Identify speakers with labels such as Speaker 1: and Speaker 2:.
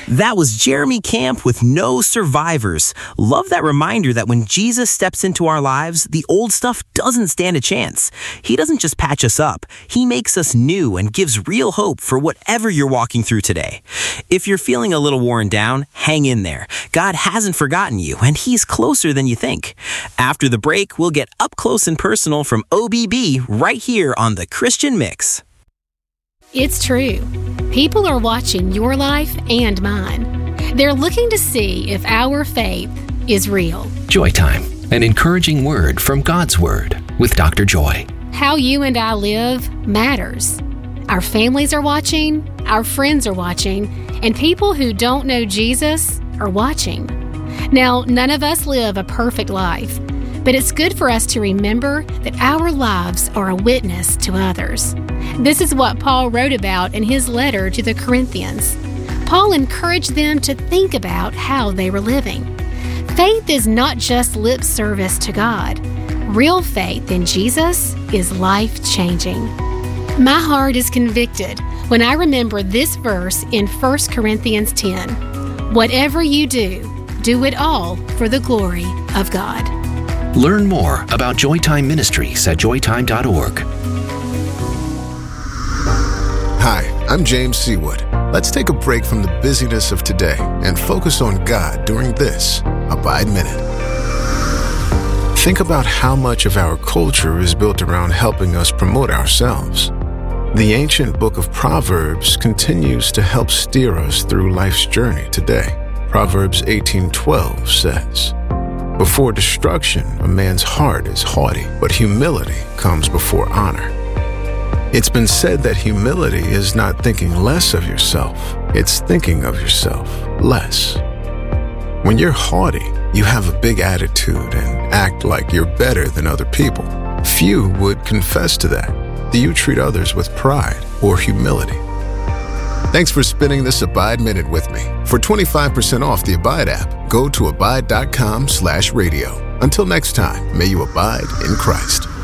Speaker 1: That was Jeremy Camp with No Survivors. Love that reminder that when Jesus steps into our lives, the old stuff doesn't stand a chance. He doesn't just patch us up. He makes us new and gives real hope for whatever you're walking through today. If you're feeling a little worn down, hang in there. God hasn't forgotten you, and He's closer than you think. After the break, we'll get up close and personal from OBB right here on The Christian Mix.
Speaker 2: It's true. People are watching your life and mine. They're looking to see if our faith is real.
Speaker 3: Joy Time, an encouraging word from God's Word with Dr. Joy.
Speaker 2: How you and I live matters. Our families are watching, our friends are watching, and people who don't know Jesus are watching. Now, none of us live a perfect life, but it's good for us to remember that our lives are a witness to others. This is what Paul wrote about in his letter to the Corinthians. Paul encouraged them to think about how they were living. Faith is not just lip service to God. Real faith in Jesus is life-changing. My heart is convicted when I remember this verse in 1 Corinthians 10. Whatever you do, do it all for the glory of God.
Speaker 3: Learn more about Joytime Ministries at joytime.org.
Speaker 4: Hi, I'm James Seawood. Let's take a break from the busyness of today and focus on God during this Abide Minute. Think about how much of our culture is built around helping us promote ourselves. The ancient book of Proverbs continues to help steer us through life's journey today. Proverbs 18:12 says, "Before destruction, a man's heart is haughty, but humility comes before honor." It's been said that humility is not thinking less of yourself, it's thinking of yourself less. When you're haughty, you have a big attitude and act like you're better than other people. Few would confess to that. Do you treat others with pride or humility? Thanks for spending this Abide Minute with me. For 25% off the Abide app, go to abide.com/radio. Until next time, may you abide in Christ.